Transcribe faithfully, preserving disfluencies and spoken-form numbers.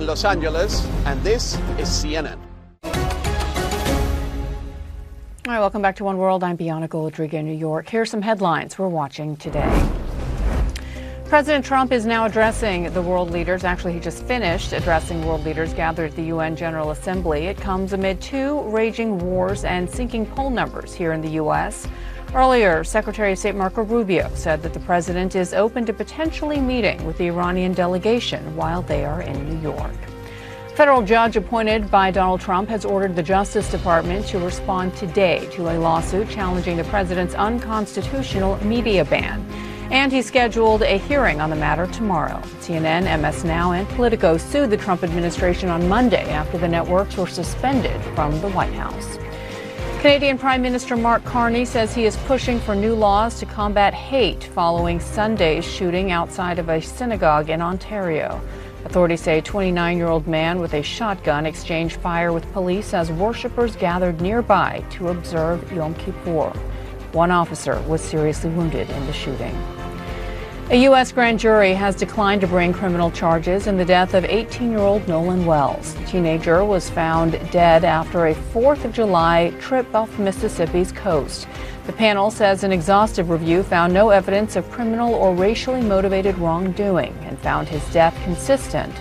in Los Angeles, and this is C N N. All right, welcome back to One World. I'm Bianca Rodriguez in New York. Here's some headlines we're watching today. President Trump is now addressing the world leaders. Actually, he just finished addressing world leaders gathered at the U N General Assembly. It comes amid two raging wars and sinking poll numbers here in the U S. Earlier, Secretary of State Marco Rubio said that the president is open to potentially meeting with the Iranian delegation while they are in New York. A federal judge appointed by Donald Trump has ordered the Justice Department to respond today to a lawsuit challenging the president's unconstitutional media ban. And he scheduled a hearing on the matter tomorrow. C N N, M S Now, and Politico sued the Trump administration on Monday after the networks were suspended from the White House. Canadian Prime Minister Mark Carney says he is pushing for new laws to combat hate following Sunday's shooting outside of a synagogue in Ontario. Authorities say a twenty-nine-year-old man with a shotgun exchanged fire with police as worshippers gathered nearby to observe Yom Kippur. One officer was seriously wounded in the shooting. A U S grand jury has declined to bring criminal charges in the death of eighteen-year-old Nolan Wells. The teenager was found dead after a fourth of July trip off Mississippi's coast. The panel says an exhaustive review found no evidence of criminal or racially motivated wrongdoing and found his death consistent